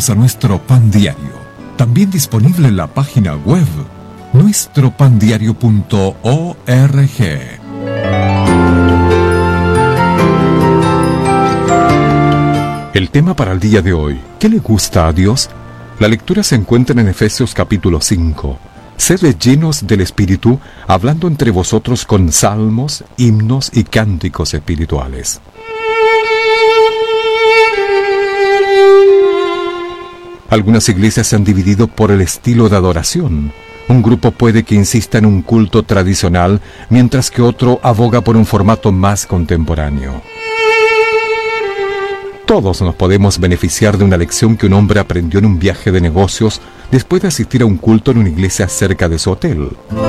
invitamos a nuestro pan diario, también disponible en la página web nuestropandiario.org. El tema para el día de hoy: ¿qué le gusta a Dios? La lectura se encuentra en Efesios capítulo 5. Sed llenos del Espíritu, hablando entre vosotros con salmos, himnos y cánticos espirituales. Algunas iglesias se han dividido por el estilo de adoración. Un grupo puede que insista en un culto tradicional, mientras que otro aboga por un formato más contemporáneo. Todos nos podemos beneficiar de una lección que un hombre aprendió en un viaje de negocios después de asistir a un culto en una iglesia cerca de su hotel.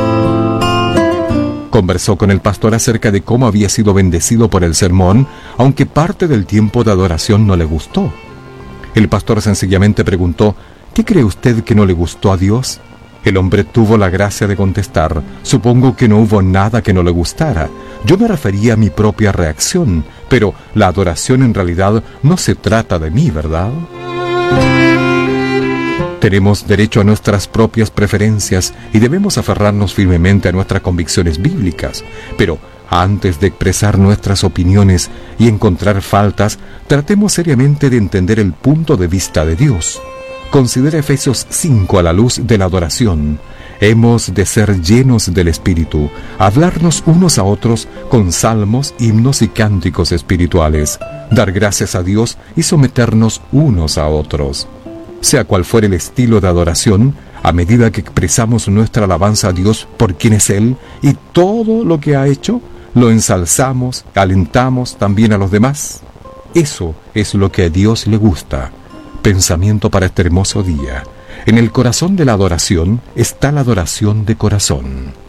Conversó con el pastor acerca de cómo había sido bendecido por el sermón, aunque parte del tiempo de adoración no le gustó. El pastor sencillamente preguntó: ¿qué cree usted que no le gustó a Dios? El hombre tuvo la gracia de contestar: supongo que no hubo nada que no le gustara. Yo me refería a mi propia reacción, pero la adoración en realidad no se trata de mí, ¿verdad? Tenemos derecho a nuestras propias preferencias y debemos aferrarnos firmemente a nuestras convicciones bíblicas, pero antes de expresar nuestras opiniones y encontrar faltas, tratemos seriamente de entender el punto de vista de Dios. Considera Efesios 5 a la luz de la adoración. Hemos de ser llenos del Espíritu, hablarnos unos a otros con salmos, himnos y cánticos espirituales, dar gracias a Dios y someternos unos a otros. Sea cual fuere el estilo de adoración, a medida que expresamos nuestra alabanza a Dios por quien es Él y todo lo que ha hecho, lo ensalzamos, alentamos también a los demás. Eso es lo que a Dios le gusta. Pensamiento para este hermoso día: en el corazón de la adoración está la adoración de corazón.